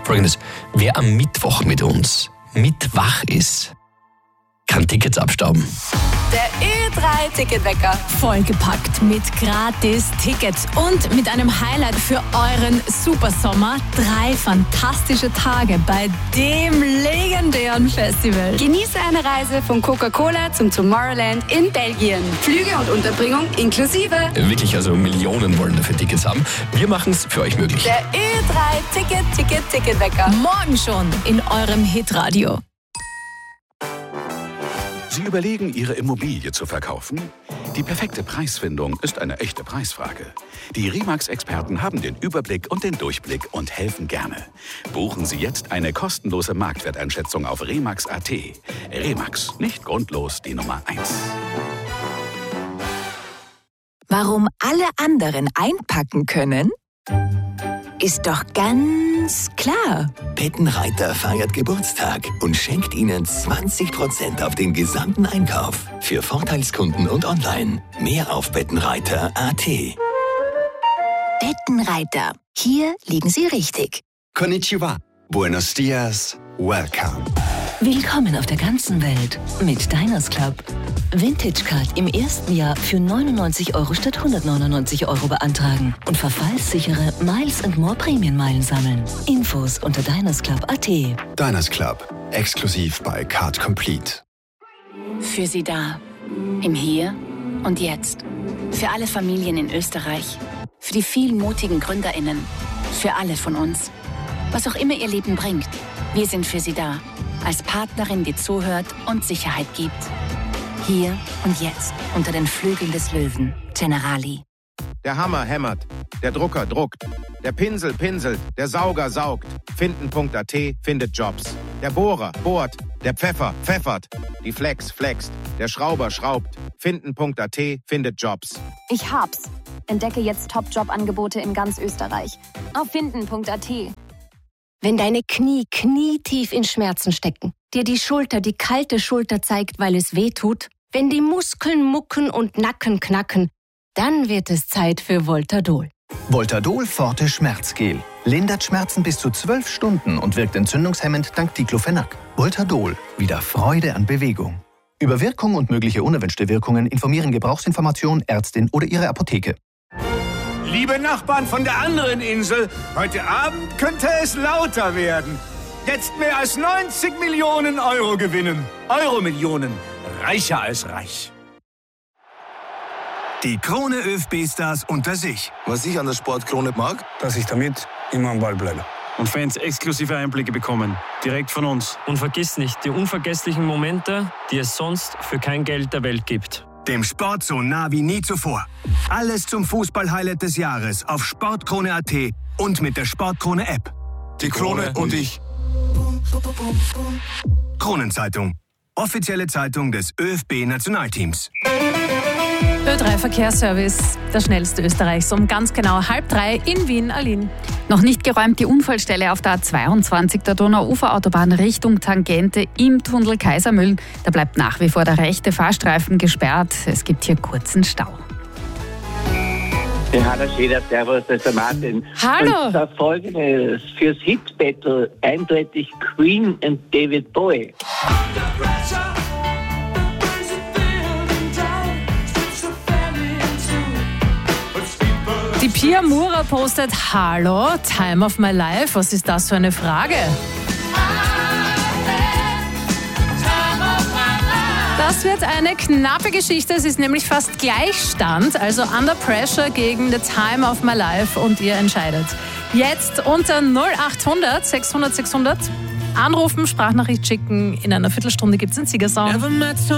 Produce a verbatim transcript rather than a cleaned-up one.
Folgendes: Wer am Mittwoch mit uns mitwach ist, kann Tickets abstauben. Der Ö drei Ticketwecker. Vollgepackt mit Gratis-Tickets und mit einem Highlight für euren Supersommer. Drei fantastische Tage bei dem legendären Festival. Genieße eine Reise von Coca-Cola zum Tomorrowland in Belgien. Flüge und Unterbringung inklusive. Wirklich, also Millionen wollen dafür Tickets haben. Wir machen es für euch möglich. Der Ö drei Ticket, Ticket, Ticketwecker. Morgen schon in eurem Hitradio. Sie überlegen, Ihre Immobilie zu verkaufen? Die perfekte Preisfindung ist eine echte Preisfrage. Die Remax-Experten haben den Überblick und den Durchblick und helfen gerne. Buchen Sie jetzt eine kostenlose Marktwerteinschätzung auf remax punkt at. Remax, nicht grundlos die Nummer eins. Warum alle anderen einpacken können? Ist doch ganz klar. Bettenreiter feiert Geburtstag und schenkt Ihnen zwanzig Prozent auf den gesamten Einkauf. Für Vorteilskunden und online. Mehr auf bettenreiter punkt at. Bettenreiter. Hier liegen Sie richtig. Konnichiwa. Buenos dias. Welcome. Willkommen auf der ganzen Welt mit Diners Club. Vintage Card im ersten Jahr für neunundneunzig Euro statt hundertneunundneunzig Euro beantragen und verfallssichere Miles and More Prämienmeilen sammeln. Infos unter diners club punkt at. Diners Club. Exklusiv bei Card Complete. Für Sie da. Im Hier und Jetzt. Für alle Familien in Österreich. Für die vielen mutigen GründerInnen. Für alle von uns. Was auch immer Ihr Leben bringt. Wir sind für Sie da. Als Partnerin, die zuhört und Sicherheit gibt. Hier und jetzt unter den Flügeln des Löwen. Generali. Der Hammer hämmert, der Drucker druckt, der Pinsel pinselt, der Sauger saugt. Finden punkt at findet Jobs. Der Bohrer bohrt, der Pfeffer pfeffert, die Flex flext, der Schrauber schraubt. Finden punkt at findet Jobs. Ich hab's. Entdecke jetzt Top-Job-Angebote in ganz Österreich. Auf finden punkt at. Wenn deine Knie knietief in Schmerzen stecken, dir die Schulter die kalte Schulter zeigt, weil es weh tut, wenn die Muskeln mucken und Nacken knacken, dann wird es Zeit für Voltadol. Voltadol Forte Schmerzgel. Lindert Schmerzen bis zu zwölf Stunden und wirkt entzündungshemmend dank Diclofenac. Voltadol. Wieder Freude an Bewegung. Über Wirkung und mögliche unerwünschte Wirkungen informieren Gebrauchsinformation, Ärztin oder Ihre Apotheke. Liebe Nachbarn von der anderen Insel, heute Abend könnte es lauter werden. Jetzt mehr als neunzig Millionen Euro gewinnen. Euro-Millionen. Reicher als reich. Die Krone ÖFB-Stars unter sich. Was ich an der Sportkrone mag, dass ich damit immer am Ball bleibe. Und Fans exklusive Einblicke bekommen. Direkt von uns. Und vergiss nicht, die unvergesslichen Momente, die es sonst für kein Geld der Welt gibt. Dem Sport so nah wie nie zuvor. Alles zum Fußball-Highlight des Jahres auf sportkrone punkt at und mit der Sportkrone-App. Die Krone und ich. Kronenzeitung. Offizielle Zeitung des ÖFB-Nationalteams. Ö drei Verkehrsservice, der schnellste Österreichs, um ganz genau halb drei in Wien, Aline. Noch nicht geräumt die Unfallstelle auf der A zweiundzwanzig der Donauuferautobahn Richtung Tangente im Tunnel Kaisermühlen. Da bleibt nach wie vor der rechte Fahrstreifen gesperrt. Es gibt hier kurzen Stau. Ja, hallo Schäder, servus, das ist der Martin. Hallo. Und zwar folgendes, fürs Hit-Battle eindeutig Queen und David Bowie. Die Pia Mura postet: Hallo, Time of my life. Was ist das für eine Frage? Das wird eine knappe Geschichte. Es ist nämlich fast Gleichstand. Also Under Pressure gegen The Time of my life. Und ihr entscheidet. Jetzt unter null achthundert sechshundert sechshundert anrufen, Sprachnachricht schicken. In einer Viertelstunde gibt es einen Siegersong.